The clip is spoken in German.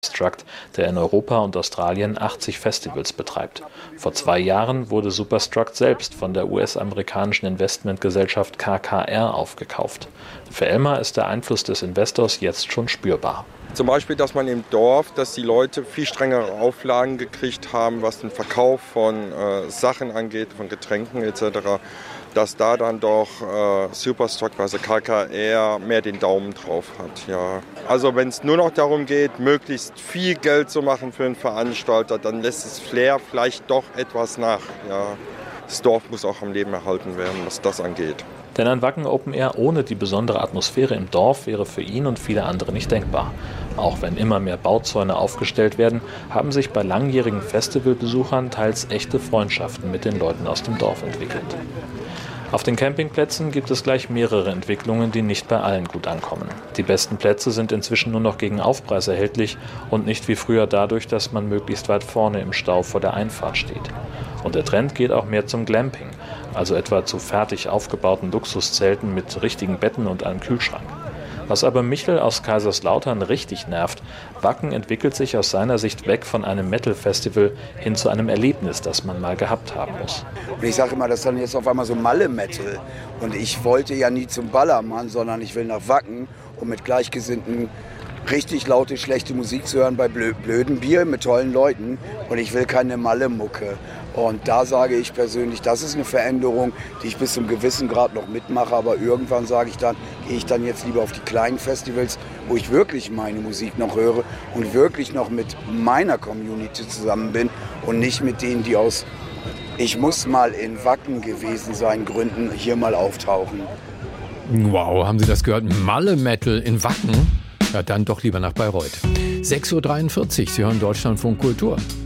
Superstruct, der in Europa und Australien 80 Festivals betreibt. Vor 2 Jahren wurde Superstruct selbst von der US-amerikanischen Investmentgesellschaft KKR aufgekauft. Für Elmar ist der Einfluss des Investors jetzt schon spürbar. Zum Beispiel, dass man im Dorf, dass die Leute viel strengere Auflagen gekriegt haben, was den Verkauf von Sachen angeht, von Getränken etc., dass da dann doch Superstruct, also KKR, mehr den Daumen drauf hat. Ja. Also wenn es nur noch darum geht, möglichst viel Geld zu machen für einen Veranstalter, dann lässt das Flair vielleicht doch etwas nach. Ja. Das Dorf muss auch am Leben erhalten werden, was das angeht. Denn ein Wacken Open Air ohne die besondere Atmosphäre im Dorf wäre für ihn und viele andere nicht denkbar. Auch wenn immer mehr Bauzäune aufgestellt werden, haben sich bei langjährigen Festivalbesuchern teils echte Freundschaften mit den Leuten aus dem Dorf entwickelt. Auf den Campingplätzen gibt es gleich mehrere Entwicklungen, die nicht bei allen gut ankommen. Die besten Plätze sind inzwischen nur noch gegen Aufpreis erhältlich und nicht wie früher dadurch, dass man möglichst weit vorne im Stau vor der Einfahrt steht. Und der Trend geht auch mehr zum Glamping, also etwa zu fertig aufgebauten Luxuszelten mit richtigen Betten und einem Kühlschrank. Was aber Michel aus Kaiserslautern richtig nervt: Wacken entwickelt sich aus seiner Sicht weg von einem Metal-Festival hin zu einem Erlebnis, das man mal gehabt haben muss. Und ich sage immer, das ist dann jetzt auf einmal so Malle-Metal. Und ich wollte ja nie zum Ballermann, sondern ich will nach Wacken, um mit Gleichgesinnten richtig laute, schlechte Musik zu hören bei blödem Bier mit tollen Leuten. Und ich will keine Malle-Mucke. Und da sage ich persönlich, das ist eine Veränderung, die ich bis zum gewissen Grad noch mitmache. Aber irgendwann sage ich dann, gehe ich dann jetzt lieber auf die kleinen Festivals, wo ich wirklich meine Musik noch höre und wirklich noch mit meiner Community zusammen bin und nicht mit denen, die aus "Ich muss mal in Wacken gewesen sein" Gründen hier mal auftauchen. Wow, haben Sie das gehört? Malle-Metal in Wacken? Ja, dann doch lieber nach Bayreuth. 6.43 Uhr, Sie hören Deutschlandfunk Kultur.